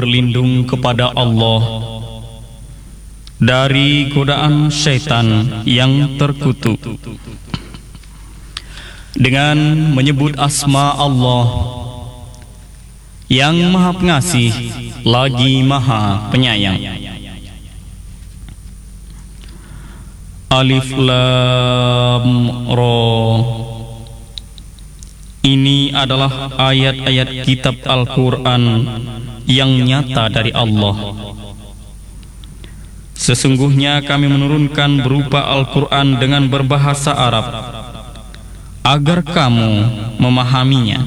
berlindung kepada Allah dari godaan syaitan yang terkutuk dengan menyebut asma Allah yang Maha Pengasih lagi Maha Penyayang. Alif Lam Ra. Ini adalah ayat-ayat kitab Al-Quran yang nyata dari Allah. Sesungguhnya kami menurunkan berupa Al-Quran dengan berbahasa Arab agar kamu memahaminya.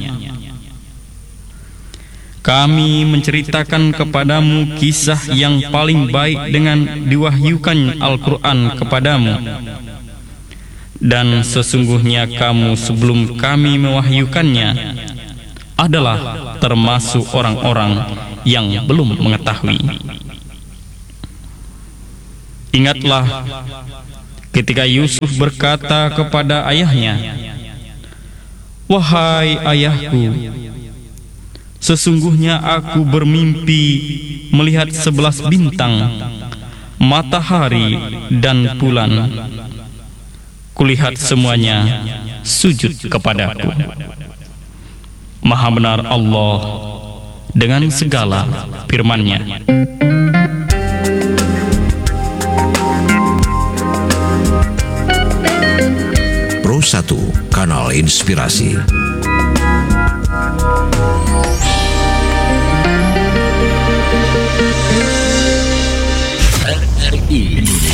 Kami menceritakan kepadamu kisah yang paling baik dengan diwahyukan Al-Quran kepadamu. Dan sesungguhnya kamu sebelum kami mewahyukannya adalah termasuk orang-orang yang belum mengetahui. Ingatlah ketika Yusuf berkata kepada ayahnya, "Wahai ayahku, sesungguhnya aku bermimpi melihat 11 bintang, matahari dan bulan. Kulihat semuanya sujud kepadaku." Maha benar Allah dengan segala firman-Nya. Pro 1, Kanal Inspirasi. RRI Indonesia.